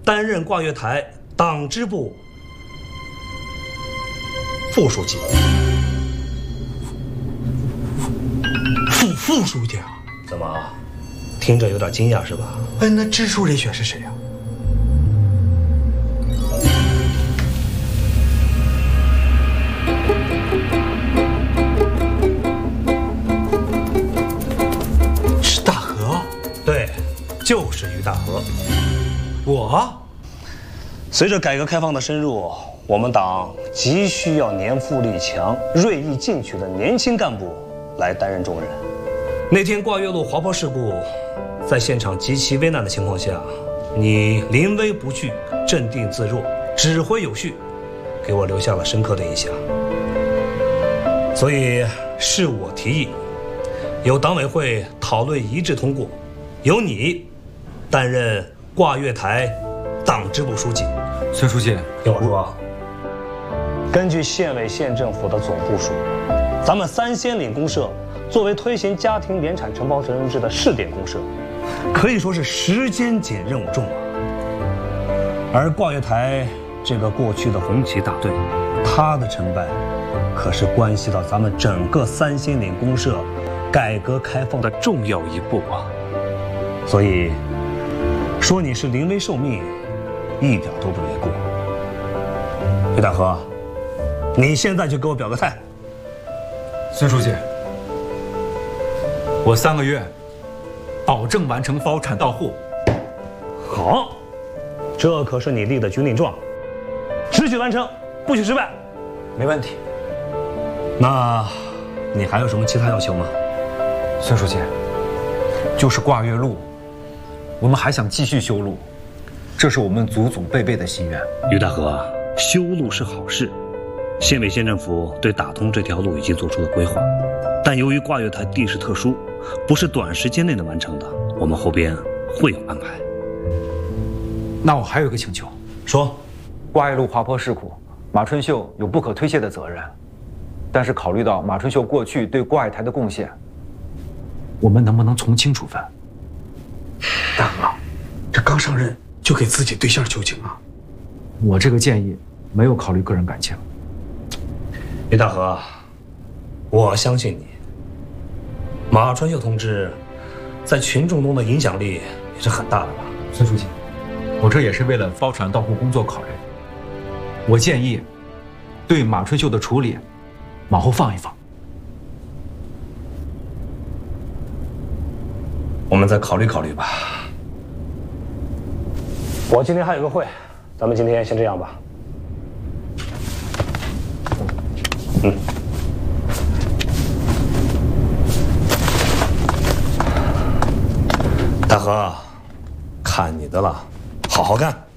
担任挂月台党支部副书记。 副书记啊？ 怎么，听着有点惊讶是吧？ 哎，那支书人选是谁呀？是大河？ 对，就是于大河。 我？ 随着改革开放的深入，我们党急需要年富力强、锐意进取的年轻干部来担任重任。那天挂月路滑坡事故，在现场极其危难的情况下，你临危不惧、镇定自若、指挥有序，给我留下了深刻的印象。所以是我提议，由党委会讨论一致通过，由你担任挂月台党支部书记。 孙书记， 听我说啊，根据县委县政府的总部署，咱们三仙岭公社作为推行家庭联产承包责任制的试点公社，可以说是时间紧任务重啊。而挂月台这个过去的红旗大队，它的成败可是关系到咱们整个三仙岭公社改革开放的重要一步啊。所以说你是临危受命，一点都不为过。于大河，你现在就给我表个态。 孙书记，我3个月保证完成包产到户。 好，这可是你立的军令状，只许完成，不许失败。 没问题。 那你还有什么其他要求吗？ 孙书记，就是挂月路，我们还想继续修路，这是我们祖祖辈辈的心愿。 于大河，修路是好事，县委县政府对打通这条路已经做出了规划，但由于挂月台地势特殊，不是短时间内能完成的，我们后边会有安排。 那我还有一个请求， 说， 挂月路滑坡事故，马春秀有不可推卸的责任，但是考虑到马春秀过去对挂月台的贡献，我们能不能从轻处分？大河，这刚上任就给自己对象求情啊！我这个建议没有考虑个人感情。 于大河，我相信你。马春秀同志在群众中的影响力也是很大的吧？ 孙书记，我这也是为了包产到户工作考虑。我建议，对马春秀的处理，往后放一放。 我们再考虑考虑吧。我今天还有个会，咱们今天先这样吧。大河，看你的了，好好干。